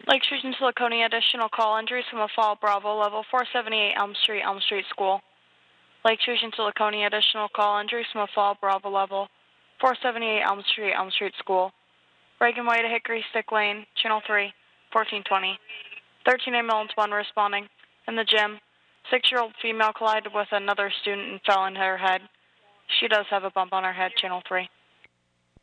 Lake Region to Laconia, additional call injuries from a fall Bravo level 478 Elm Street School. Lake Region to Laconia, additional call injuries from a fall Bravo level 478 Elm Street School. Reagan Way to Hickory Stick Lane, Channel 3, 1420. 13 ambulance 1 responding. In the gym, 6-year-old female collided with another student and fell on her head. She does have a bump on her head, Channel 3.